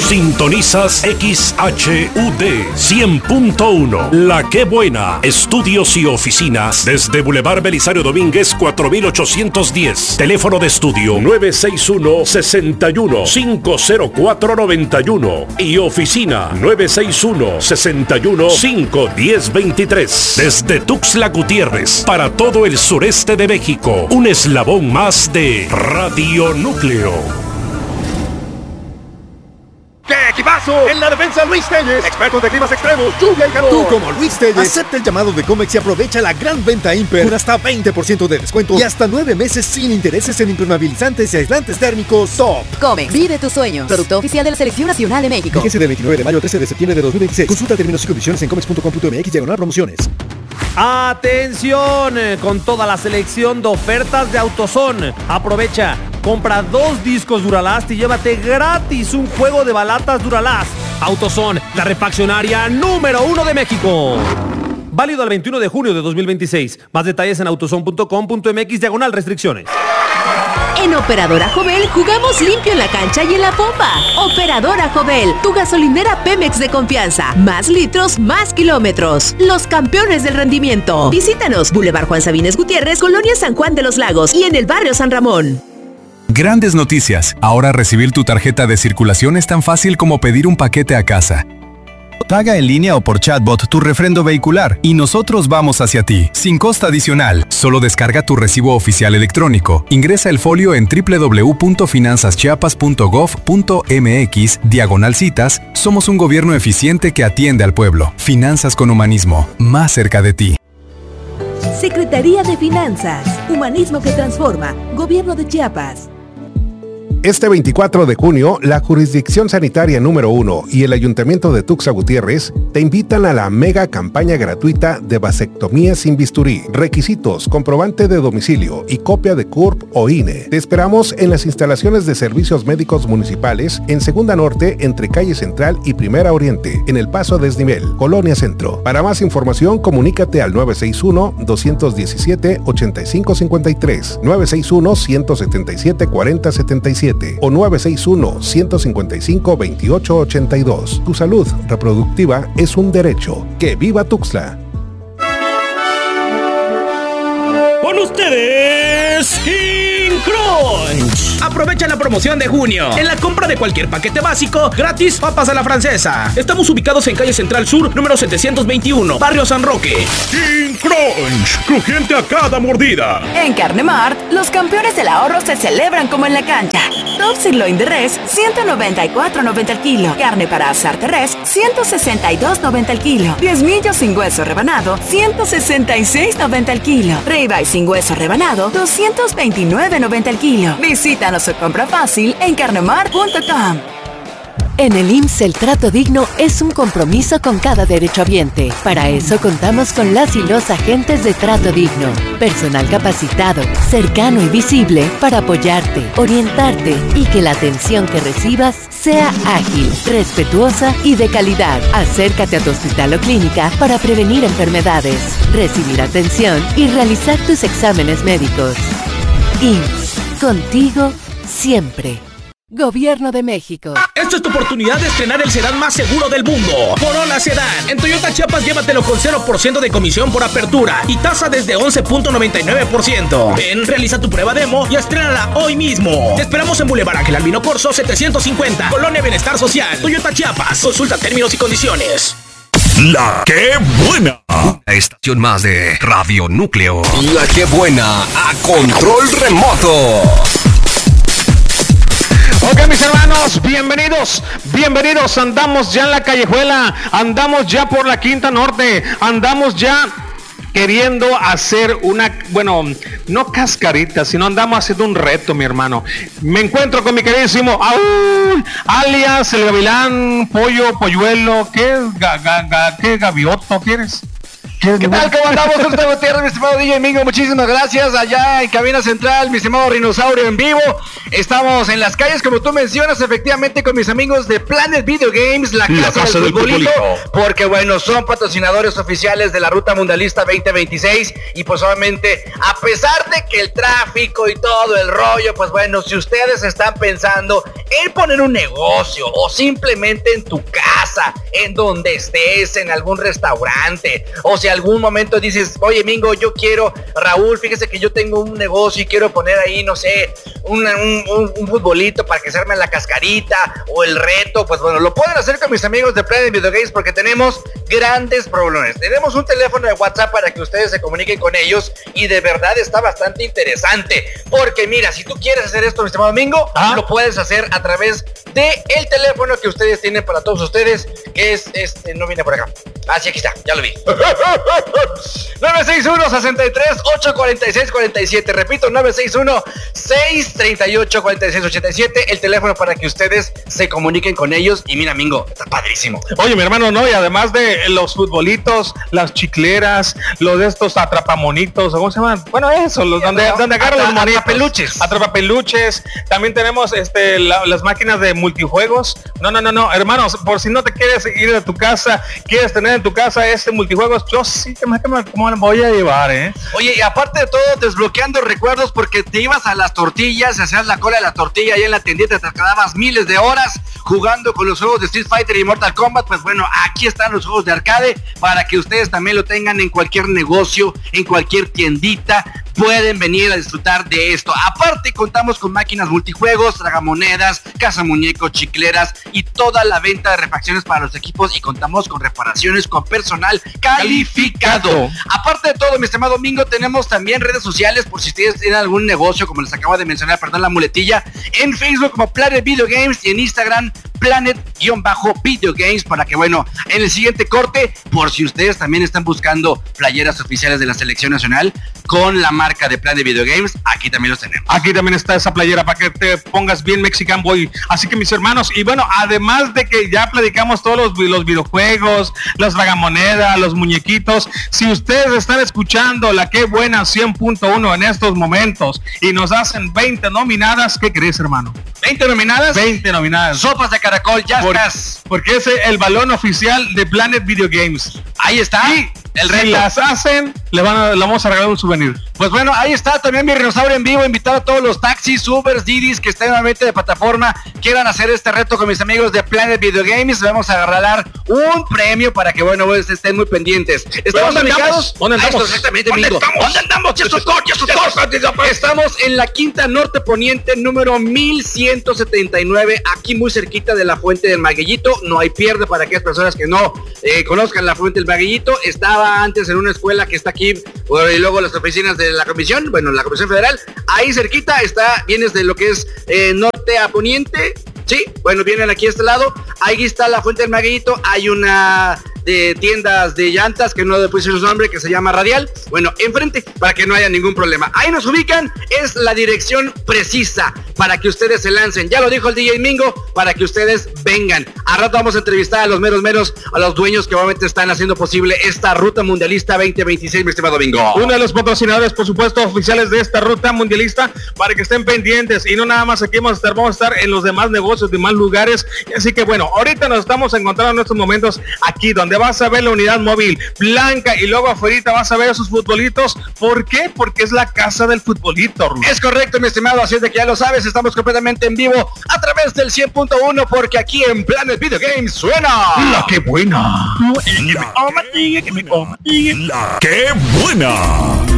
Sintonizas XHUD 100.1. La Que Buena. Estudios y oficinas desde Boulevard Belisario Domínguez 4810. Teléfono de estudio 961-61-50491 y oficina 961-61-51023. Desde Tuxtla Gutiérrez para todo el sureste de México. Un eslabón más de Radio Núcleo. ¡Qué equipazo! En la defensa, Luis Telles, expertos de climas extremos, lluvia y calor. Tú, como Luis Telles, acepta el llamado de Comex y aprovecha la gran venta Imper con hasta 20% de descuento y hasta 9 meses sin intereses en impermeabilizantes y aislantes térmicos top. Comex, vive tus sueños. Producto oficial de la Selección Nacional de México. Fíjese del 29 de mayo al 13 de septiembre de 2026. Consulta términos y condiciones en comex.com.mx/promociones. Atención, con toda la selección de ofertas de AutoZone. Aprovecha, compra 2 discos Duralast y llévate gratis un juego de balatas Duralast. AutoZone, la refaccionaria número 1 de México. Válido al 21 de junio de 2026. Más detalles en autozone.com.mx/restricciones. En Operadora Jovel jugamos limpio en la cancha y en la pompa. Operadora Jovel, tu gasolinera Pemex de confianza. Más litros, más kilómetros. Los campeones del rendimiento. Visítanos, Boulevard Juan Sabines Gutiérrez, Colonia San Juan de los Lagos y en el barrio San Ramón. Grandes noticias. Ahora recibir tu tarjeta de circulación es tan fácil como pedir un paquete a casa. Paga en línea o por chatbot tu refrendo vehicular y nosotros vamos hacia ti, sin costo adicional. Solo descarga tu recibo oficial electrónico. Ingresa el folio en www.finanzaschiapas.gov.mx/citas. Somos un gobierno eficiente que atiende al pueblo. Finanzas con humanismo, más cerca de ti. Secretaría de Finanzas, Humanismo que Transforma, Gobierno de Chiapas. Este 24 de junio, la Jurisdicción Sanitaria número 1 y el Ayuntamiento de Tuxtla Gutiérrez te invitan a la mega campaña gratuita de vasectomía sin bisturí. Requisitos: comprobante de domicilio y copia de CURP o INE. Te esperamos en las instalaciones de servicios médicos municipales en Segunda Norte, entre Calle Central y Primera Oriente, en El Paso a Desnivel, Colonia Centro. Para más información, comunícate al 961-217-8553, 961-177-4077 o 961-155-2882. Tu salud reproductiva es un derecho. ¡Que viva Tuxtla! Con ustedes, King Crunch. Aprovecha la promoción de junio. En la compra de cualquier paquete básico, gratis papas a la francesa. Estamos ubicados en calle Central Sur, número 721, barrio San Roque. King Crunch, crujiente a cada mordida. En Carne Mart, los campeones del ahorro se celebran como en la cancha. Top sirloin de res, $194.90 el kilo. Carne para asar de res, $162.90 el kilo. Diezmillo sin hueso rebanado, $166.90 el kilo. Ribeye sin hueso rebanado, $229.90 el kilo. Visítanos o compra fácil en carnemart.com. En el IMSS el trato digno es un compromiso con cada derechohabiente. Para eso contamos con las y los agentes de trato digno. Personal capacitado, cercano y visible para apoyarte, orientarte y que la atención que recibas sea ágil, respetuosa y de calidad. Acércate a tu hospital o clínica para prevenir enfermedades, recibir atención y realizar tus exámenes médicos. IMSS, contigo siempre. Gobierno de México. Esta es tu oportunidad de estrenar el sedán más seguro del mundo. Corolla Sedán. En Toyota Chiapas llévatelo con 0% de comisión por apertura y tasa desde 11.99%. Ven, realiza tu prueba demo y estrénala hoy mismo. Te esperamos en Boulevard Ángel Albino Corzo 750, Colonia Bienestar Social, Toyota Chiapas. Consulta términos y condiciones. La Que Buena. Una estación más de Radio Núcleo. La Que Buena a control remoto. Ok, mis hermanos, bienvenidos, andamos ya en la callejuela, andamos ya por la Quinta Norte, andamos ya queriendo hacer una, bueno, no cascarita, sino andamos haciendo un reto, mi hermano. Me encuentro con mi queridísimo Aúl, alias el Gavilán, Polluelo, ¿qué es? ¿Qué gavioto quieres? ¿Qué tal? ¿Cómo andamos? Gustavo Gutiérrez, mi estimado DJ Mingo, muchísimas gracias. Allá en Cabina Central, mi estimado Rinosaurio en vivo. Estamos en las calles, como tú mencionas, efectivamente, con mis amigos de Planet Video Games, la casa del futbolito, porque bueno, son patrocinadores oficiales de la Ruta Mundialista 2026. Y pues obviamente, a pesar de que el tráfico y todo el rollo, pues bueno, si ustedes están pensando en poner un negocio o simplemente en tu casa, en donde estés, en algún restaurante, o si algún momento dices, oye Mingo, yo quiero, Raúl, fíjese que yo tengo un negocio y quiero poner ahí, no sé, un futbolito para que se arme la cascarita o el reto, pues bueno, lo pueden hacer con mis amigos de Planet Video Games porque tenemos grandes problemas. Tenemos un teléfono de WhatsApp para que ustedes se comuniquen con ellos y de verdad está bastante interesante, porque mira, si tú quieres hacer esto, mi estimado Mingo, lo puedes hacer a través de el teléfono que ustedes tienen para todos ustedes, que es no viene por acá. Ah, sí, aquí está, ya lo vi. 961-63-846-47. Repito, 961-638-4687. El teléfono para que ustedes se comuniquen con ellos. Y mira, Mingo, está padrísimo. Oye, mi hermano, no, y además de los futbolitos, las chicleras, los de estos atrapamonitos, ¿cómo se llaman? Bueno, eso, los donde agarran los monitos. Atrapapeluches. También tenemos las máquinas de multijuegos. No, hermanos, por si no te quieres ir de tu casa, quieres tener en tu casa multijuegos, yo sí que me voy a llevar, Oye, y aparte de todo, desbloqueando recuerdos, porque te ibas a las tortillas, hacías la cola de la tortilla ahí en la tiendita, te quedabas miles de horas jugando con los juegos de Street Fighter y Mortal Kombat. Pues bueno, aquí están los juegos de arcade para que ustedes también lo tengan en cualquier negocio, en cualquier tiendita. Pueden venir a disfrutar de esto. Aparte, contamos con máquinas multijuegos, tragamonedas, cazamuñecos, chicleras y toda la venta de refacciones para los equipos, y contamos con reparaciones con personal calificado. Aparte de todo, mi estimado Mingo, tenemos también redes sociales por si ustedes tienen algún negocio, como les acabo de mencionar, perdón la muletilla, en Facebook como Planet Video Games y en Instagram Planet-Video Games, para que bueno, en el siguiente corte, por si ustedes también están buscando playeras oficiales de la selección nacional con la marca de Planet Video Games, aquí también los tenemos. Aquí también está esa playera para que te pongas bien Mexican Boy. Así que mis hermanos, y bueno, además de que ya platicamos todos los videojuegos, las tragamonedas, los muñequitos, si ustedes están escuchando la Qué Buena 100.1 en estos momentos y nos hacen 20 nominadas, ¿qué crees, hermano? 20 nominadas. 20 nominadas. Sopas de caracol, ya estás. Porque es el balón oficial de Planet Video Games. Ahí está. Y el reto. Si las hacen, le vamos a regalar un souvenir. Pues bueno, ahí está también mi Rinosaurio en vivo. Invitar a todos los taxis, Ubers, Didis que estén nuevamente de plataforma, quieran hacer este reto con mis amigos de Planet Video Games. Vamos a regalar un premio para que bueno, pues, estén muy pendientes. ¿Estamos ubicados? ¿Dónde andamos? Exactamente, ¿Dónde andamos? Estamos en la Quinta Norte Poniente, número 1179, aquí muy cerquita de la Fuente del Magueyito. No hay pierde para aquellas personas que no conozcan la Fuente del Magueyito. Estaba antes en una escuela que está aquí, y luego las oficinas de la Comisión, la Comisión Federal. Ahí cerquita vienes de lo que es norte a poniente. Sí, bueno, vienen aquí a este lado. Ahí está la Fuente del Magueyito. Hay una de tiendas de llantas que no le puse su nombre, que se llama Radial. Bueno, enfrente, para que no haya ningún problema. Ahí nos ubican, es la dirección precisa para que ustedes se lancen. Ya lo dijo el DJ Mingo, para que ustedes vengan. A rato vamos a entrevistar a los meros, a los dueños que obviamente están haciendo posible esta Ruta Mundialista 2026, mi estimado Mingo. Uno de los patrocinadores, por supuesto, oficiales de esta Ruta Mundialista, para que estén pendientes. Y no nada más aquí vamos a estar en los demás negocios, demás lugares. Así que bueno, ahorita nos estamos encontrando en estos momentos aquí, donde vas a ver la unidad móvil blanca y luego afuera vas a ver esos futbolitos. ¿Por qué? Porque es la casa del futbolito, Rulo. Es correcto, mi estimado, así es de que ya lo sabes, estamos completamente en vivo a través del 100.1, porque aquí en Planet Video Games suena La Qué Buena. La Qué Buena.